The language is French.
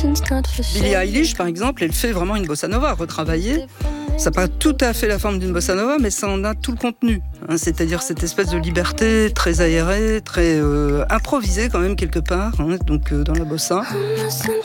Billie Eilish, par exemple, elle fait vraiment une bossa nova retravaillée. Ça n'a pas tout à fait la forme d'une bossa nova, mais ça en a tout le contenu. C'est-à-dire cette espèce de liberté très aérée, très improvisée quand même quelque part, donc dans la bossa.